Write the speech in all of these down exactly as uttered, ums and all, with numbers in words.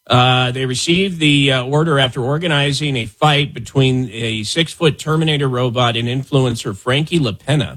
Uh, they received the uh, order after organizing a fight between a six-foot Terminator robot and influencer Frankie LaPena,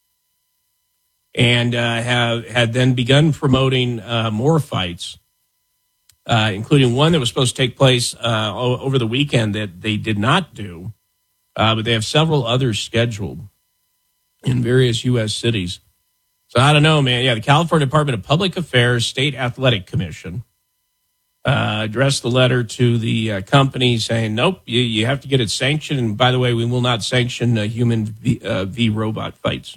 and uh, have had then begun promoting uh, more fights, uh, including one that was supposed to take place uh, over the weekend that they did not do, uh, but they have several others scheduled in various U S cities. So I don't know, man. Yeah, the California Department of Public Affairs State Athletic Commission Uh, addressed the letter to the uh, company saying, nope, you, you have to get it sanctioned. And by the way, we will not sanction uh, human v, uh, v robot fights.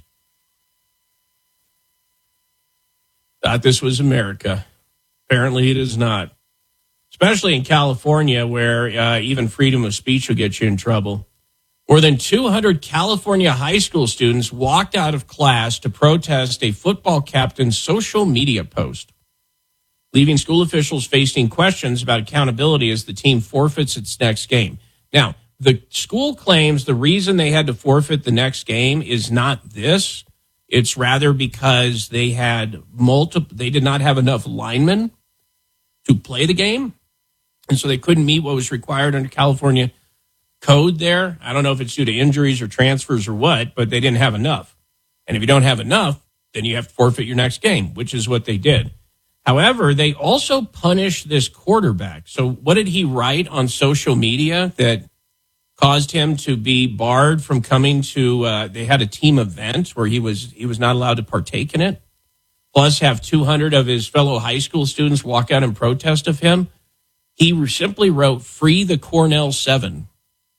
Thought this was America. Apparently it is not. Especially in California, where uh, even freedom of speech will get you in trouble. More than two hundred California high school students walked out of class to protest a football captain's social media post, leaving school officials facing questions about accountability as the team forfeits its next game. Now, the school claims the reason they had to forfeit the next game is not this. It's rather because they had multiple, they did not have enough linemen to play the game. And so they couldn't meet what was required under California code there. I don't know if it's due to injuries or transfers or what, but they didn't have enough. And if you don't have enough, then you have to forfeit your next game, which is what they did. However, they also punished this quarterback. So what did he write on social media that caused him to be barred from coming to, uh, they had a team event where he was he was not allowed to partake in it, plus have two hundred of his fellow high school students walk out in protest of him? He simply wrote, "Free the Cornell Seven."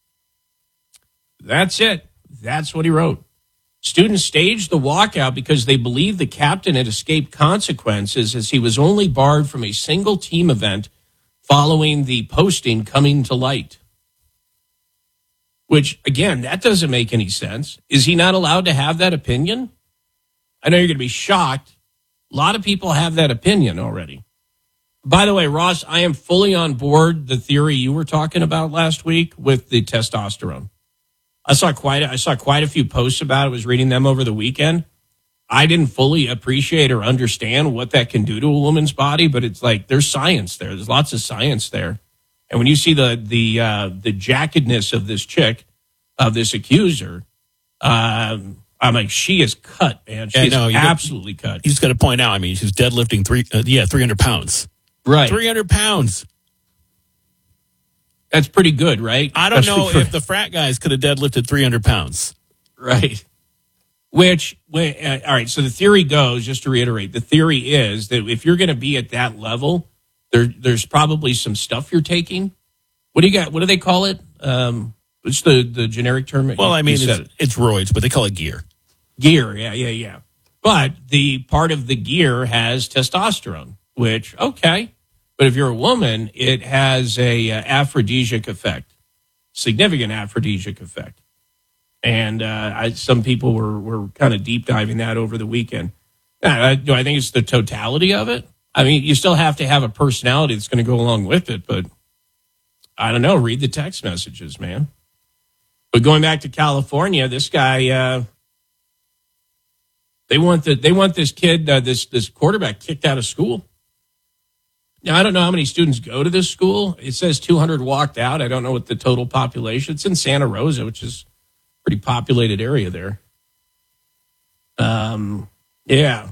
That's it. That's what he wrote. Students staged the walkout because they believed the captain had escaped consequences as he was only barred from a single team event following the posting coming to light. Which, again, that doesn't make any sense. Is he not allowed to have that opinion? I know you're going to be shocked. A lot of people have that opinion already. By the way, Ross, I am fully on board the theory you were talking about last week with the testosterone. I saw quite a, I saw quite a few posts about it. I was reading them over the weekend. I didn't fully appreciate or understand what that can do to a woman's body, but it's like there's science there. There's lots of science there. And when you see the the uh, the jackedness of this chick, of this accuser, um, I'm like, she is cut, man. She yeah, is no, absolutely got, cut. You just got to point out, I mean, she's deadlifting three, uh, yeah, three hundred pounds. Right. three hundred pounds. That's pretty good, right? I don't Especially know for, if the frat guys could have deadlifted three hundred pounds. Right. Which, uh, all right, so the theory goes, just to reiterate, the theory is that if you're going to be at that level, there, there's probably some stuff you're taking. What do you got? What do they call it? Um, what's the, the generic term? Well, I mean, it's, it. it's roids, but they call it gear. Gear, yeah, yeah, yeah. But the part of the gear has testosterone, which, okay. But if you're a woman, it has a uh, aphrodisiac effect, significant aphrodisiac effect. And uh, I, some people were, were kind of deep diving that over the weekend. Uh, do I think it's the totality of it? I mean, you still have to have a personality that's going to go along with it, but I don't know. Read the text messages, man. But going back to California, this guy, uh, they want the, they want this kid, uh, this this quarterback, kicked out of school. Now, I don't know how many students go to this school. It says two hundred walked out. I don't know what the total population. It's in Santa Rosa, which is a pretty populated area there. Um, yeah.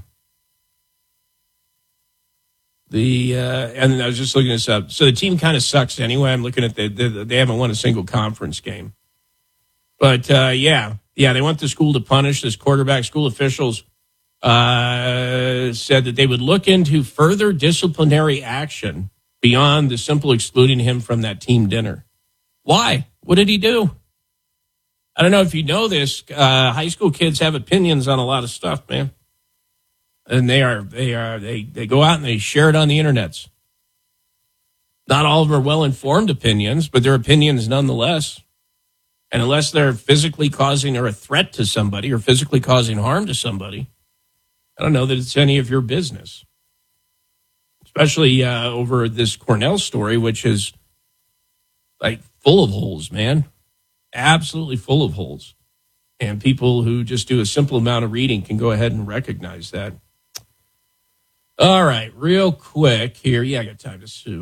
The uh, and I was just looking this up. So the team kind of sucks anyway. I'm looking at the, the they haven't won a single conference game. But uh, yeah, yeah, they want the school to punish this quarterback. School officials uh, said that they would look into further disciplinary action beyond the simple excluding him from that team dinner. Why? What did he do? I don't know if you know this. Uh, high school kids have opinions on a lot of stuff, man. And they are, they are, they, they go out and they share it on the internets. Not all of them are well-informed opinions, but they're opinions nonetheless. And unless they're physically causing or a threat to somebody or physically causing harm to somebody, I don't know that it's any of your business. Especially uh, over this Cornell story, which is like full of holes, man. Absolutely full of holes. And people who just do a simple amount of reading can go ahead and recognize that. All right, real quick here. Yeah, I got time to sue.